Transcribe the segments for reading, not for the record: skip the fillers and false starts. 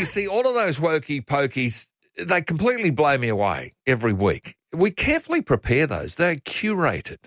see, all of those wokey pokies, they completely blow me away every week. We carefully prepare those. They're curated.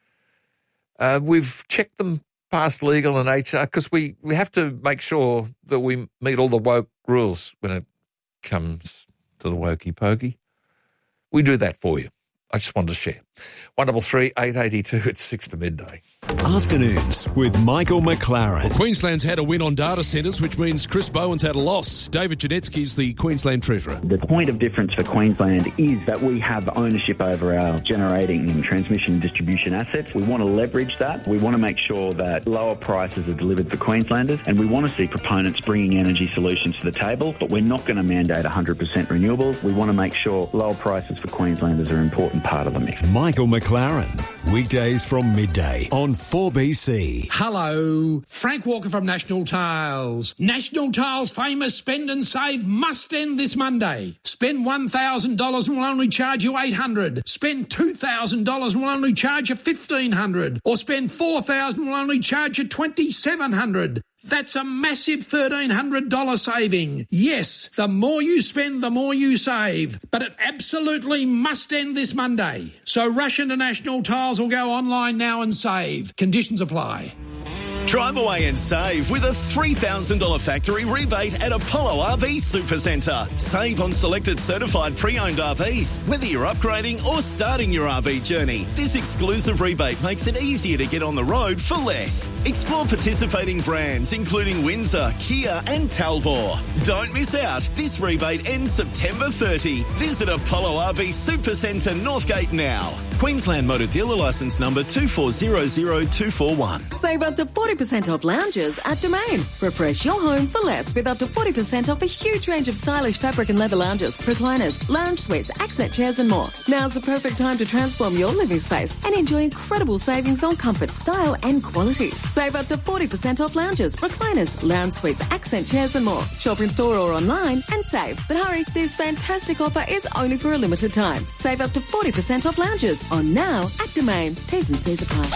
We've checked them past legal and HR because we have to make sure that we meet all the woke rules when it comes to the wokey pokey. We do that for you. I just wanted to share. 133 882 at 6 to midday. Afternoons with Michael McLaren. Well, Queensland's had a win on data centres, which means Chris Bowen's had a loss. David Janetsky's the Queensland Treasurer. The point of difference for Queensland is that we have ownership over our generating and transmission and distribution assets. We want to leverage that. We want to make sure that lower prices are delivered for Queenslanders, and we want to see proponents bringing energy solutions to the table, but we're not going to mandate 100% renewables. We want to make sure lower prices for Queenslanders are an important part of the mix. Michael McLaren, weekdays from midday on 4BC. Hello, Frank Walker from National Tiles. National Tiles' famous Spend and Save must end this Monday. Spend $1,000 and we'll only charge you $800. Spend $2,000 and we'll only charge you $1,500. Or spend $4,000 and we'll only charge you $2,700. That's a massive $1,300 saving. Yes, the more you spend, the more you save. But it absolutely must end this Monday. So rush into National Tiles or go online now and save. Conditions apply. Drive away and save with a $3,000 factory rebate at Apollo RV Supercentre. Save on selected certified pre-owned RVs, whether you're upgrading or starting your RV journey. This exclusive rebate makes it easier to get on the road for less. Explore participating brands including Windsor, Kia and Talvor. Don't miss out. This rebate ends September 30. Visit Apollo RV Supercentre Northgate now. Queensland Motor Dealer Licence number 2400241. Save up to 40% off lounges at Domain. Refresh your home for less with up to 40% off a huge range of stylish fabric and leather lounges, recliners, lounge suites, accent chairs and more. Now's the perfect time to transform your living space and enjoy incredible savings on comfort, style and quality. Save up to 40% off lounges, recliners, lounge suites, accent chairs and more. Shop in store or online and save. But hurry, this fantastic offer is only for a limited time. Save up to 40% off lounges on now at Domain. T's and C's apply.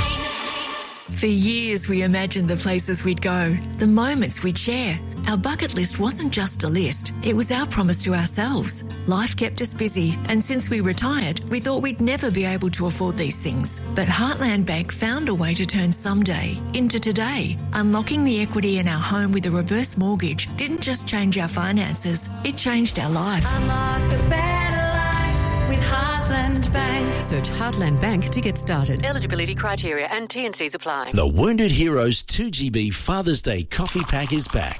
For years, we imagined the places we'd go, the moments we'd share. Our bucket list wasn't just a list, it was our promise to ourselves. Life kept us busy, and since we retired, we thought we'd never be able to afford these things. But Heartland Bank found a way to turn someday into today. Unlocking the equity in our home with a reverse mortgage didn't just change our finances, it changed our life. Unlock a better life with Heartland Bank. Search Heartland Bank to get started. Eligibility criteria and T&Cs apply. The Wounded Heroes 2GB Father's Day coffee pack is back.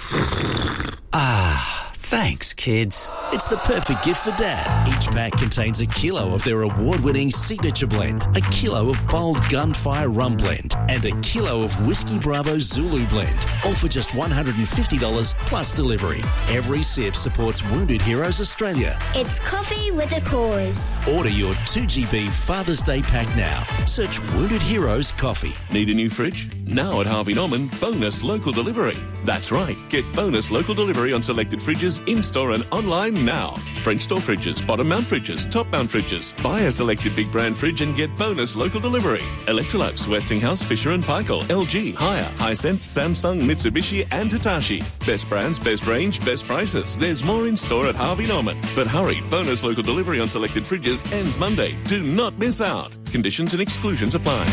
Thanks, kids. It's the perfect gift for Dad. Each pack contains a kilo of their award-winning signature blend, a kilo of bold Gunfire Rum Blend, and a kilo of Whiskey Bravo Zulu Blend, all for just $150 plus delivery. Every sip supports Wounded Heroes Australia. It's coffee with a cause. Order your 2GB Father's Day pack now. Search Wounded Heroes Coffee. Need a new fridge? Now at Harvey Norman, bonus local delivery. That's right. Get bonus local delivery on selected fridges in-store and online now. French door fridges, bottom mount fridges, top mount fridges. Buy a selected big brand fridge and get bonus local delivery. Electrolux, Westinghouse, Fisher & Paykel, LG, Haier, Hisense, Samsung, Mitsubishi and Hitachi. Best brands, best range, best prices. There's more in store at Harvey Norman. But hurry, bonus local delivery on selected fridges ends Monday. Do not miss out. Conditions and exclusions apply.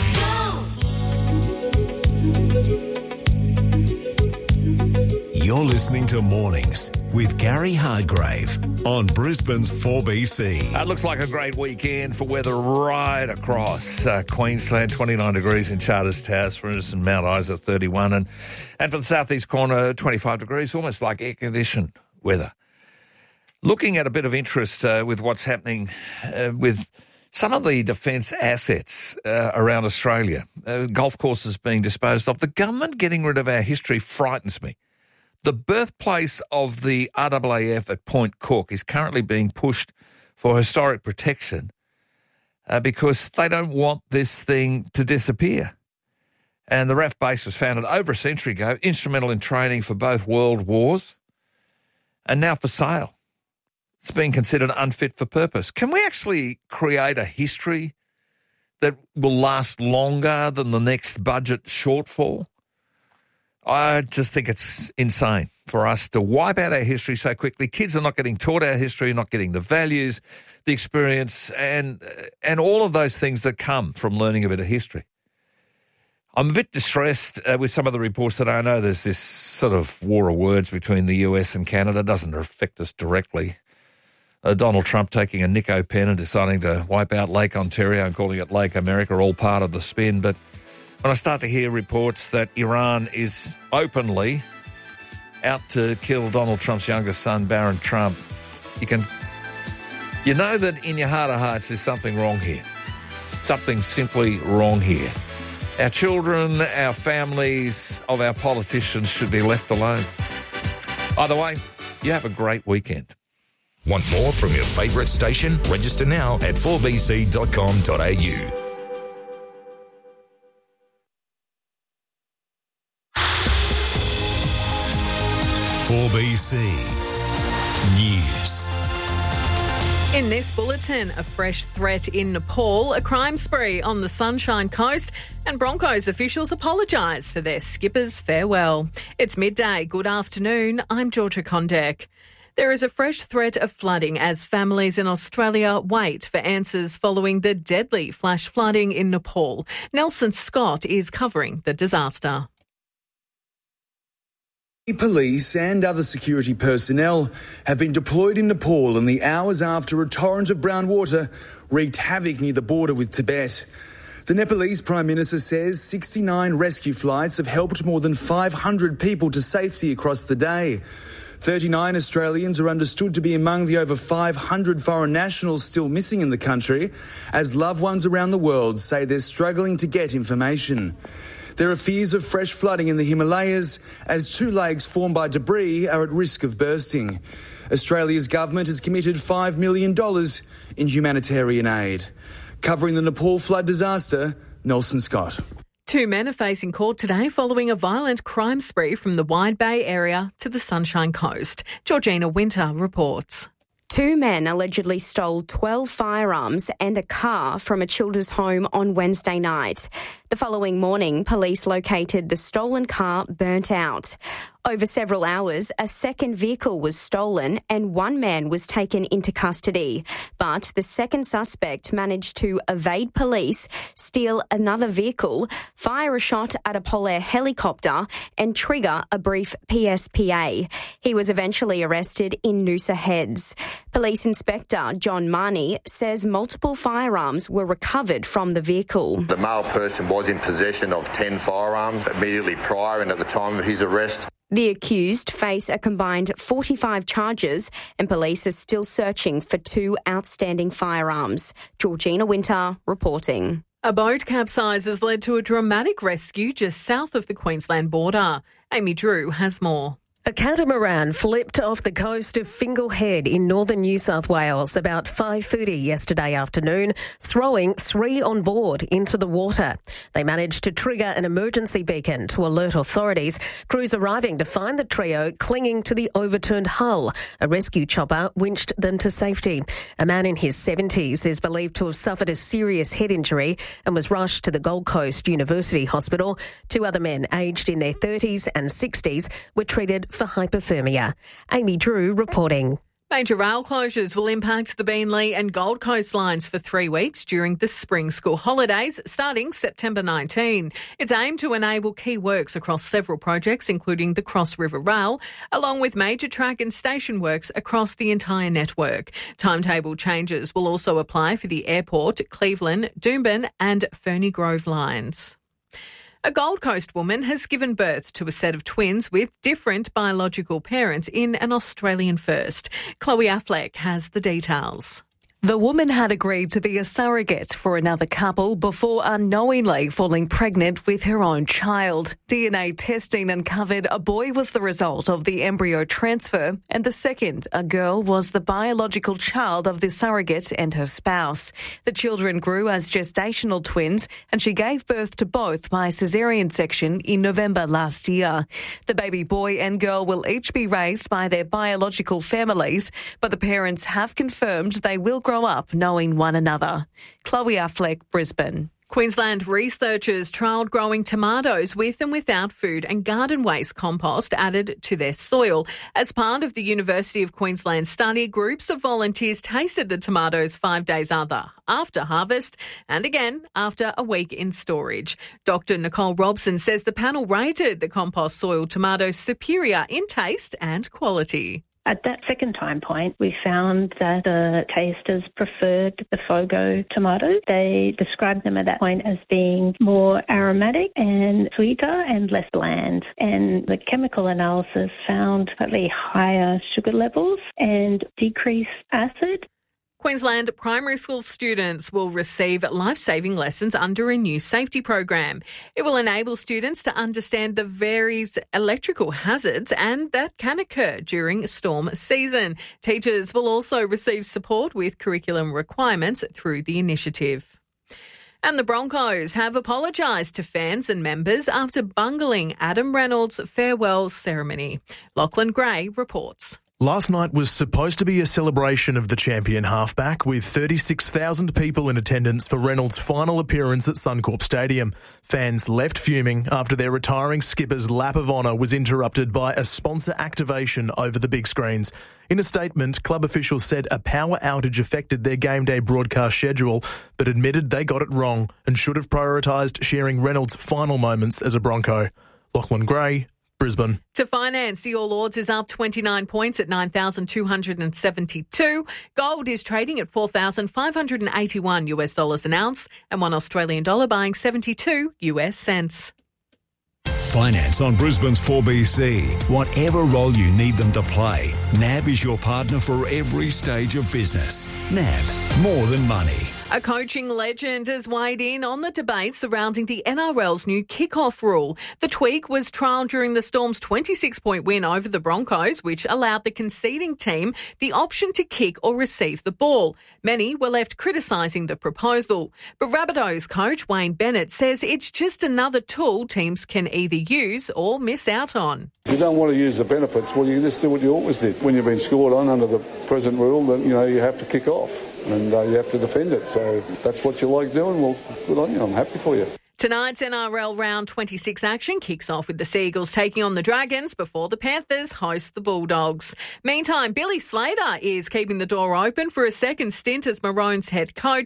You're listening to Mornings with Gary Hardgrave on Brisbane's 4BC. It looks like a great weekend for weather right across Queensland. 29 degrees in Charters Towers and Mount Isa 31. And for the southeast corner, 25 degrees, almost like air-conditioned weather. Looking at a bit of interest with what's happening with some of the defence assets around Australia. Golf courses being disposed of. The government getting rid of our history frightens me. The birthplace of the RAAF at Point Cook is currently being pushed for historic protection because they don't want this thing to disappear. And the RAF base was founded over a century ago, instrumental in training for both world wars, and now for sale. It's being considered unfit for purpose. Can we actually create a history that will last longer than the next budget shortfall? I just think it's insane. for us to wipe out our history so quickly. Kids are not getting taught our history, not getting the values, the experience, and all of those things that come from learning a bit of history. I'm a bit distressed with some of the reports that I know there's this sort of war of words between the US and Canada. It doesn't affect us directly. Donald Trump taking a Nico pen and deciding to wipe out Lake Ontario and calling it Lake America, all part of the spin. But when I start to hear reports that Iran is openly out to kill Donald Trump's youngest son, Barron Trump, you know that in your heart of hearts there's something wrong here. Something simply wrong here. Our children, our families of our politicians should be left alone. Either way, you have a great weekend. Want more from your favourite station? Register now at 4bc.com.au. News. In this bulletin, a fresh threat in Nepal, a crime spree on the Sunshine Coast, and Broncos officials apologise for their skipper's farewell. It's midday. Good afternoon. I'm Georgia Kondek. There is a fresh threat of flooding as families in Australia wait for answers following the deadly flash flooding in Nepal. Nelson Scott is covering the disaster. Police and other security personnel have been deployed in Nepal in the hours after a torrent of brown water wreaked havoc near the border with Tibet. The Nepalese Prime Minister says 69 rescue flights have helped more than 500 people to safety across the day. 39 Australians are understood to be among the over 500 foreign nationals still missing in the country, as loved ones around the world say they're struggling to get information. There are fears of fresh flooding in the Himalayas as two lakes formed by debris are at risk of bursting. Australia's government has committed $5 million in humanitarian aid. Covering the Nepal flood disaster, Nelson Scott. Two men are facing court today following a violent crime spree from the Wide Bay area to the Sunshine Coast. Georgina Winter reports. Two men allegedly stole 12 firearms and a car from a Childers home on Wednesday night. The following morning, police located the stolen car burnt out. Over several hours, a second vehicle was stolen and one man was taken into custody. But the second suspect managed to evade police, steal another vehicle, fire a shot at a Polair helicopter and trigger a brief PSPA. He was eventually arrested in Noosa Heads. Police Inspector John Marnie says multiple firearms were recovered from the vehicle. The male person was in possession of 10 firearms immediately prior and at the time of his arrest. The accused face a combined 45 charges and police are still searching for two outstanding firearms. Georgina Winter reporting. A boat capsizes led to a dramatic rescue just south of the Queensland border. Amy Drew has more. A catamaran flipped off the coast of Fingal Head in northern New South Wales about 5:30 yesterday afternoon, throwing three on board into the water. They managed to trigger an emergency beacon to alert authorities. Crews arriving to find the trio clinging to the overturned hull. A rescue chopper winched them to safety. A man in his 70s is believed to have suffered a serious head injury and was rushed to the Gold Coast University Hospital. Two other men aged in their 30s and 60s were treated for hypothermia. Amy Drew reporting. Major rail closures will impact the Beenleigh and Gold Coast lines for 3 weeks during the spring school holidays starting September 19. It's aimed to enable key works across several projects, including the Cross River Rail, along with major track and station works across the entire network. Timetable changes will also apply for the airport, Cleveland, Doomben and Ferny Grove lines. A Gold Coast woman has given birth to a set of twins with different biological parents in an Australian first. Chloe Affleck has the details. The woman had agreed to be a surrogate for another couple before unknowingly falling pregnant with her own child. DNA testing uncovered a boy was the result of the embryo transfer, and the second, a girl, was the biological child of the surrogate and her spouse. The children grew as gestational twins, and she gave birth to both by caesarean section in November last year. The baby boy and girl will each be raised by their biological families, but the parents have confirmed they will grow up knowing one another. Chloe Affleck, Brisbane. Queensland researchers trialled growing tomatoes with and without food and garden waste compost added to their soil. As part of the University of Queensland study, groups of volunteers tasted the tomatoes 5 days after harvest and again after a week in storage. Dr. Nicole Robson says the panel rated the compost soil tomatoes superior in taste and quality. At that second time point, we found that the tasters preferred the Fogo tomatoes. They described them at that point as being more aromatic and sweeter and less bland. And the chemical analysis found slightly higher sugar levels and decreased acid. Queensland primary school students will receive life-saving lessons under a new safety program. It will enable students to understand the various electrical hazards and that can occur during storm season. Teachers will also receive support with curriculum requirements through the initiative. And the Broncos have apologised to fans and members after bungling Adam Reynolds' farewell ceremony. Lachlan Gray reports. Last night was supposed to be a celebration of the champion halfback with 36,000 people in attendance for Reynolds' final appearance at Suncorp Stadium. Fans left fuming after their retiring skipper's lap of honour was interrupted by a sponsor activation over the big screens. In a statement, club officials said a power outage affected their game day broadcast schedule, but admitted they got it wrong and should have prioritised sharing Reynolds' final moments as a Bronco. Lachlan Gray, Brisbane. To finance, the All Ords is up 29 points at 9,272. Gold is trading at $4,581 an ounce and $1 Australian dollar buying 72 US cents. Finance on Brisbane's 4BC. Whatever role you need them to play, NAB is your partner for every stage of business. NAB, more than money. A coaching legend has weighed in on the debate surrounding the NRL's new kickoff rule. The tweak was trialled during the Storm's 26-point win over the Broncos, which allowed the conceding team the option to kick or receive the ball. Many were left criticising the proposal. But Rabbitohs coach Wayne Bennett says it's just another tool teams can either use or miss out on. If you don't want to use the benefits, well, you just do what you always did. When you've been scored on under the present rule, then, you have to kick off and you have to defend it. So that's what you like doing. Well, good on you. I'm happy for you. Tonight's NRL Round 26 action kicks off with the Seagulls taking on the Dragons before the Panthers host the Bulldogs. Meantime, Billy Slater is keeping the door open for a second stint as Maroons head coach.